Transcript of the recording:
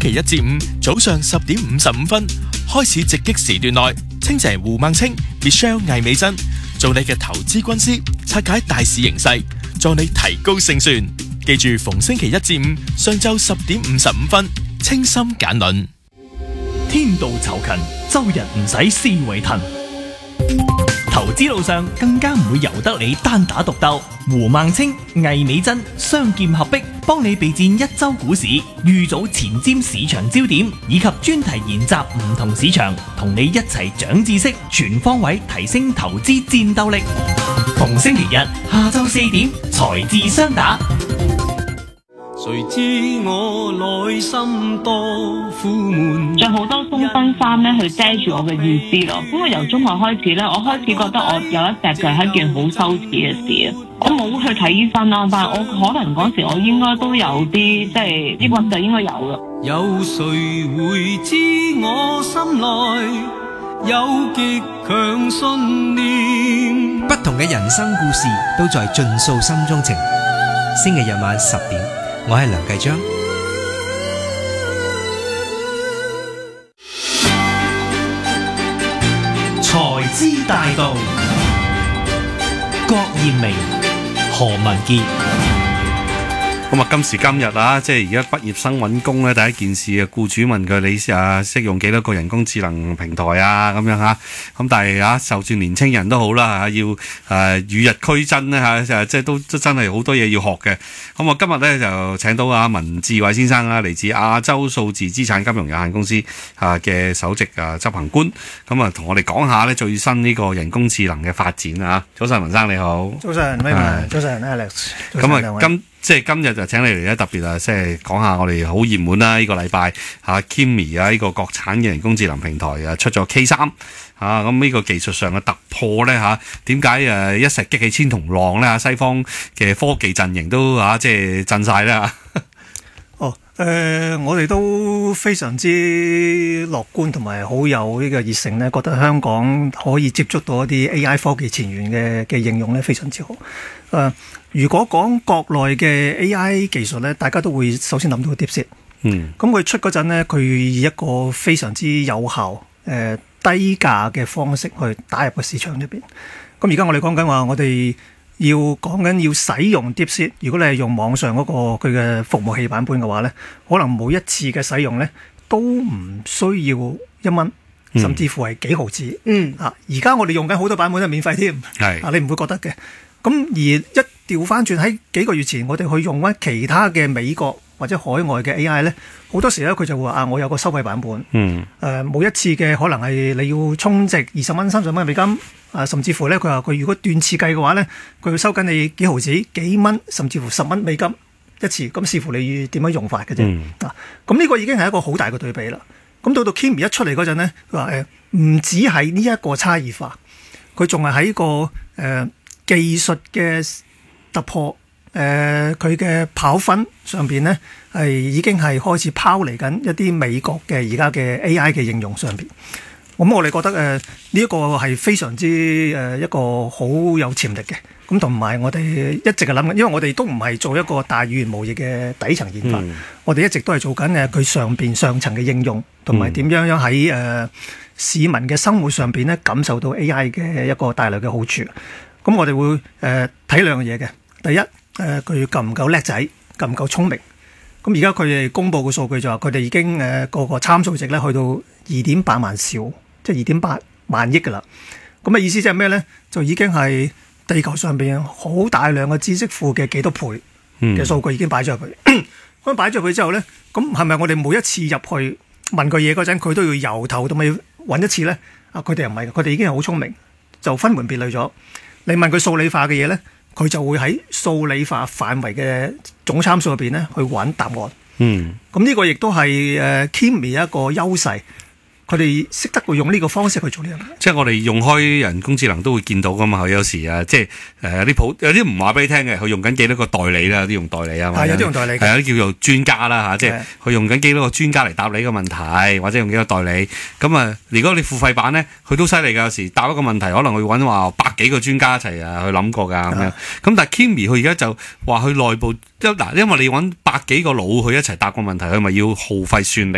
期一至五早上10:55開始直擊時段內，清姐胡孟青、Michelle 魏美珍做你嘅投資軍師，拆解大市形勢，助你提高勝算。記住逢星期一至五上晝10:55，清心簡論。 天道酬勤，周日唔使思維騰。投資路上更加唔會由得你單打獨鬥。胡孟青、魏美珍雙劍合璧，幫你備戰一周股市，預早前瞻市場焦點，以及專題研習唔同市場，同你一齊長知識，全方位提升投資戰鬥力。逢星期日下晝4點，財智雙打。 誰知我內心多苦悶， 着好多鬆身衫咧去遮住我嘅意思咯。咁我由中學開始咧，我開始覺得我有一隻腳係一件好羞恥嘅事啊！我冇去睇醫生啦，但係我可能嗰時我應該都有啲即係呢個就應該有啦。 有誰會知我心內有極強信念？ 不同嘅人生故事都在盡訴心中情。星期日晚10點，我係梁繼章。 財資大道，郭艷明、何文傑。 咁啊，今時今日啊，即係而家畢業生揾工咧，第一件事啊，僱主問佢你識用幾多個人工智能平台啊，咁樣吓。咁但係啊，就算年青人都好啦，要與日俱增咧吓，即係都真係好多嘢要學嘅。咁我今日咧就請到阿文智偉先生啦，嚟自亞洲數字資產金融有限公司嘅首席執行官。咁啊，同我哋講下咧最新呢個人工智能嘅發展啊。早晨，文生你好。 早晨，威文。早晨 Alex。 咁啊，今日就請你嚟咧，特別即係講下我哋好熱門啦！呢個禮拜Kimi 呢個國產嘅人工智能平台出咗 K3 咁呢個技術上嘅突破咧點解一石激起千重浪咧？西方嘅科技陣營都即係震晒啦！ 我哋都非常之樂觀同埋好有呢個熱誠咧，覺得香港可以接觸到一啲 AI 科技前沿嘅應用咧，非常之好。如果講國內嘅 AI 技術咧，大家都會首先諗到 DeepSeek。咁佢出嗰陣咧，佢以一個非常之有效、低價嘅方式去打入個市場裏邊。咁而家我哋講緊話，我哋要使用 DeepSeek， 如果你係用網上嗰個佢嘅服務器版本嘅話咧，可能每一次嘅使用咧都唔需要1蚊，甚至乎係幾毫子。而家我哋用緊好多版本都係免費添，你唔會覺得嘅。咁而一調翻轉喺幾個月前，我哋去用翻其他嘅美國或者海外嘅 AI 咧，好多時咧佢就會話我有個收費版本，每一次嘅可能係你要充值20蚊、30蚊美金，甚至乎咧佢話佢如果斷次計嘅話咧，佢會收緊你幾毫子、幾蚊，甚至乎10蚊美金一次，咁視乎你點樣用法嘅啫。咁呢個已經係一個好大嘅對比啦。咁到 Kimi 一出嚟嗰陣咧，佢話唔止係呢一個差異化，佢仲係喺個技術嘅突破，佢嘅跑分上邊呢係已經係開始拋離緊一啲美國嘅而家嘅 AI 嘅應用上邊。咁我哋覺得呢一個係非常之一個好有潛力嘅。咁同埋我哋一直係諗緊，因為我哋都唔係做一個大語言模擬嘅底層研發，我哋一直都係做緊佢上層嘅應用，同埋點樣喺市民嘅生活上邊呢感受到 AI 嘅一個帶來嘅好處。咁我哋會睇兩樣嘢嘅。第一，佢夠唔夠叻仔，夠唔夠聰明。咁而家佢哋公布嘅數據就話，佢哋已經個參數值咧去到2.8萬兆，即係2.8萬億㗎啦。咁嘅意思即係咩咧？就已經係地球上邊好大量嘅知識庫嘅幾多倍嘅數據已經擺咗入去。咁擺咗入去之後咧，咁係咪我哋每一次入去問佢嘢嗰陣，佢都要由頭到尾揾一次咧？佢哋又唔係，佢哋已經係好聰明，就分門別類咗。你問佢數理化嘅嘢咧，佢就會喺數理化範圍嘅總參數入邊咧去揾答案。咁呢個亦都係Kimi 一個優勢。佢哋識得會用呢個方式去做呢樣嘢， 即係我哋用開人工智能都會見到噶嘛。佢有時即係有啲唔話俾你聽嘅，佢用緊幾多個代理啦，有啲用代理啊嘛， 有啲用代理， 係有啲叫做專家啦即係佢用緊幾多個專家嚟答你個問題，或者用幾個代理。咁如果你付費版咧，佢都犀利㗎。有時答一個問題，可能會揾話百幾個專家一齊去諗過㗎咁樣。咁但係 Kimi 佢而家就話佢內部因為你揾百幾個腦去一齊答個問題，佢咪要耗費算力。